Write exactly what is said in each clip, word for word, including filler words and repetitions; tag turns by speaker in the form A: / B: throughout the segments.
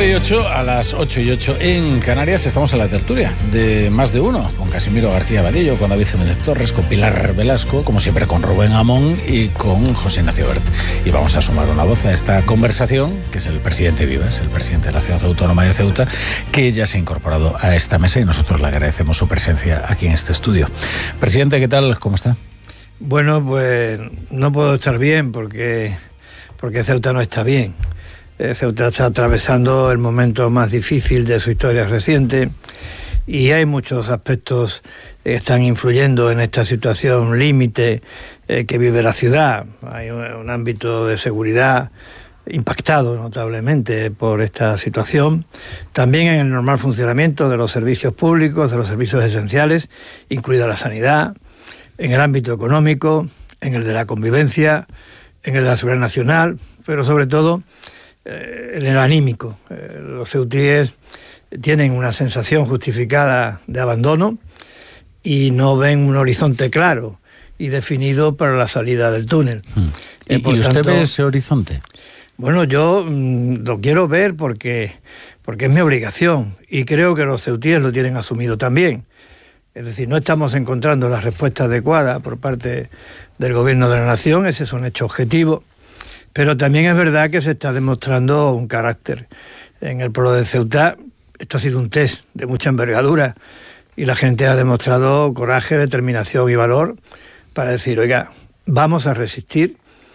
A: y ocho, a las ocho y ocho en Canarias, estamos en la tertulia de Más de Uno, con Casimiro García Vadillo, con David Jiménez Torres, con Pilar Velasco, como siempre con Rubén Amón y con José Ignacio Bert. Y vamos a sumar una voz a esta conversación, que es el presidente Vives, el presidente de la Ciudad Autónoma de Ceuta, que ya se ha incorporado a esta mesa y nosotros le agradecemos su presencia aquí en este estudio. Presidente, ¿qué tal? ¿Cómo está?
B: Bueno, pues no puedo estar bien porque, porque Ceuta no está bien. Ceuta está atravesando el momento más difícil de su historia reciente y hay muchos aspectos que están influyendo en esta situación límite eh, que vive la ciudad. Hay un, un ámbito de seguridad impactado notablemente por esta situación, también en el normal funcionamiento de los servicios públicos, de los servicios esenciales, incluida la sanidad, en el ámbito económico, en el de la convivencia, en el de la seguridad nacional, pero sobre todo en el anímico. Eh, los ceutíes tienen una sensación justificada de abandono y no ven un horizonte claro y definido para la salida del túnel.
A: Mm. ¿Y, eh, ¿y usted tanto, ve ese horizonte?
B: Bueno, yo mmm, lo quiero ver porque, porque es mi obligación y creo que los ceutíes lo tienen asumido también. Es decir, no estamos encontrando la respuesta adecuada por parte del Gobierno de la Nación, ese es un hecho objetivo. Pero también es verdad que se está demostrando un carácter. En el pueblo de Ceuta, esto ha sido un test de mucha envergadura y la gente ha demostrado coraje, determinación y valor para decir, oiga, vamos a resistir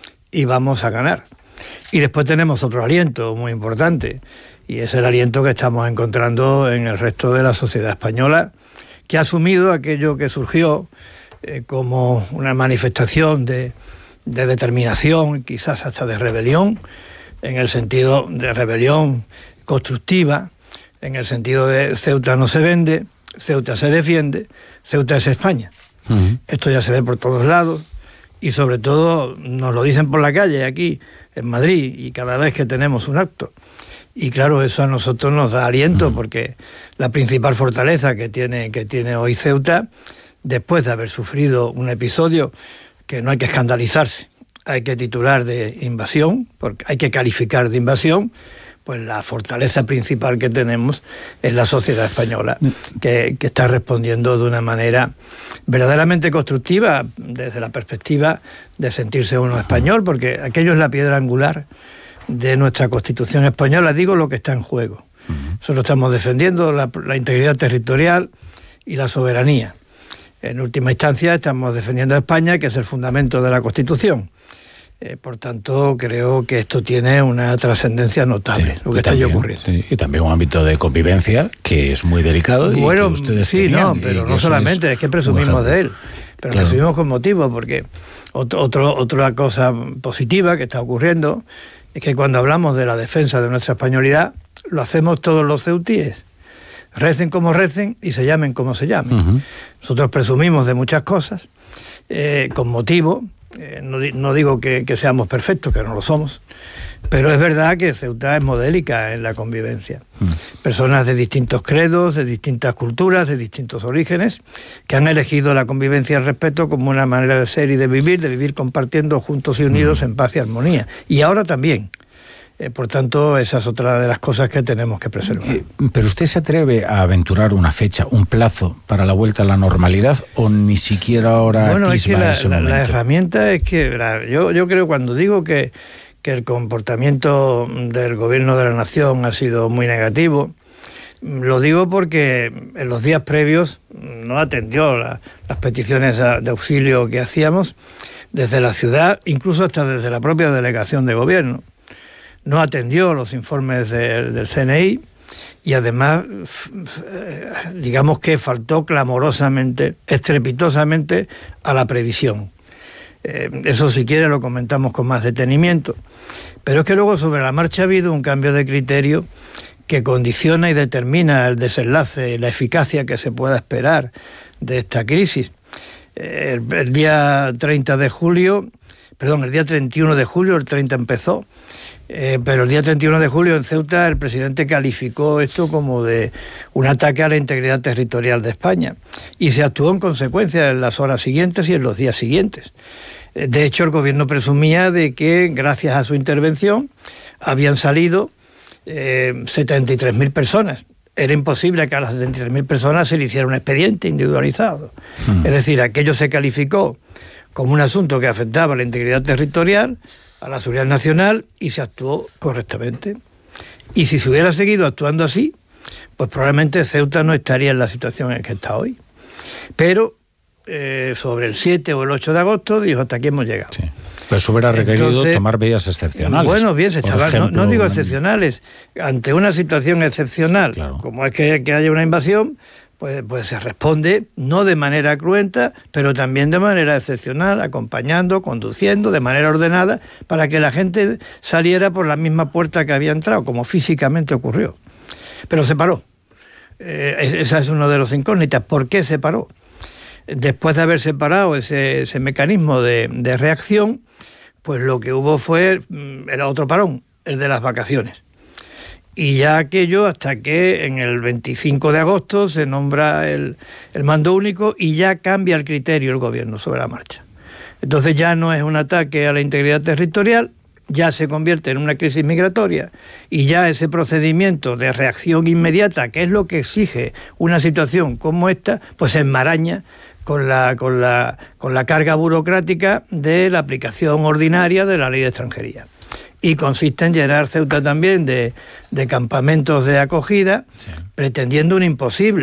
B: y vamos a ganar. Y después tenemos otro aliento muy importante y es el aliento que estamos encontrando en el resto de la sociedad española, que ha asumido aquello que surgió eh, como una manifestación de... de determinación, quizás hasta de rebelión, en el sentido de rebelión constructiva, en el sentido de Ceuta no se vende, Ceuta se defiende, Ceuta es España. Uh-huh. Esto ya se ve por todos lados y sobre todo nos lo dicen por la calle aquí en Madrid y cada vez que tenemos un acto. Y claro, eso a nosotros nos da aliento uh-huh. porque la principal fortaleza que tiene, que tiene hoy Ceuta, después de haber sufrido un episodio que no hay que escandalizarse, hay que titular de invasión, porque hay que calificar de invasión, pues la fortaleza principal que tenemos es la sociedad española, que, que está respondiendo de una manera verdaderamente constructiva desde la perspectiva de sentirse uno español, porque aquello es la piedra angular de nuestra Constitución española, digo lo que está en juego. Nosotros estamos defendiendo la, la integridad territorial y la soberanía. En última instancia estamos defendiendo a España, que es el fundamento de la Constitución. Eh, por tanto, creo que esto tiene una trascendencia notable, sí, lo que está también, ocurriendo.
A: Sí, y también un ámbito de convivencia que es muy delicado.
B: Bueno,
A: y que ustedes
B: sí, no, pero no solamente, es, es que presumimos de él, pero claro. presumimos con motivo, porque otro, otro, otra cosa positiva que está ocurriendo es que cuando hablamos de la defensa de nuestra españolidad, lo hacemos todos los ceutíes. Recen como recen y se llamen como se llamen. Uh-huh. Nosotros presumimos de muchas cosas, eh, con motivo. Eh, no, no digo que, que seamos perfectos, que no lo somos, pero es verdad que Ceuta es modélica en la convivencia. Uh-huh. Personas de distintos credos, de distintas culturas, de distintos orígenes, que han elegido la convivencia y el respeto como una manera de ser y de vivir, de vivir compartiendo juntos y unidos uh-huh. en paz y armonía. Y ahora también. Eh, por tanto, esa es otra de las cosas que tenemos que preservar. Eh,
A: ¿Pero usted se atreve a aventurar una fecha, un plazo para la vuelta a la normalidad o ni siquiera ahora
B: bueno,
A: atisba
B: es que la,
A: ese
B: la,
A: momento?
B: La herramienta es que, yo, yo creo cuando digo que, que el comportamiento del Gobierno de la Nación ha sido muy negativo, lo digo porque en los días previos no atendió la, las peticiones de auxilio que hacíamos desde la ciudad, incluso hasta desde la propia delegación de gobierno. No atendió los informes de, del C N I y además, digamos que faltó clamorosamente, estrepitosamente a la previsión. Eh, eso si quiere lo comentamos con más detenimiento. Pero es que luego sobre la marcha ha habido un cambio de criterio que condiciona y determina el desenlace y la eficacia que se pueda esperar de esta crisis. Eh, el, el día treinta de julio, perdón, el día treinta y uno de julio, el treinta empezó, Eh, pero el día treinta y uno de julio en Ceuta el presidente calificó esto como de un ataque a la integridad territorial de España y se actuó en consecuencia en las horas siguientes y en los días siguientes. De hecho, el gobierno presumía de que gracias a su intervención habían salido eh, setenta y tres mil personas. Era imposible que a las setenta y tres mil personas se le hiciera un expediente individualizado. Hmm. Es decir, aquello se calificó como un asunto que afectaba a la integridad territorial, a la seguridad nacional, y se actuó correctamente. Y si se hubiera seguido actuando así, pues probablemente Ceuta no estaría en la situación en que está hoy. Pero eh, sobre el siete o el ocho de agosto dijo, hasta aquí hemos llegado. Sí.
A: Pero eso hubiera requerido Entonces, tomar medidas excepcionales.
B: Bueno, bien, se estaba, ejemplo, no, no digo excepcionales. Ante una situación excepcional, claro, como es que, que haya una invasión, pues, pues se responde no de manera cruenta, pero también de manera excepcional, acompañando, conduciendo, de manera ordenada, para que la gente saliera por la misma puerta que había entrado, como físicamente ocurrió. Pero se paró. Eh, esa es uno de los incógnitas. ¿Por qué se paró? Después de haber separado ese, ese mecanismo de, de reacción, pues lo que hubo fue el otro parón, el de las vacaciones. Y ya aquello hasta que en el veinticinco de agosto se nombra el, el mando único y ya cambia el criterio el gobierno sobre la marcha. Entonces ya no es un ataque a la integridad territorial, ya se convierte en una crisis migratoria y ya ese procedimiento de reacción inmediata, que es lo que exige una situación como esta, pues se enmaraña con la, con la, con la carga burocrática de la aplicación ordinaria de la ley de extranjería. Y consiste en llenar Ceuta también de, de campamentos de acogida, sí, pretendiendo un imposible.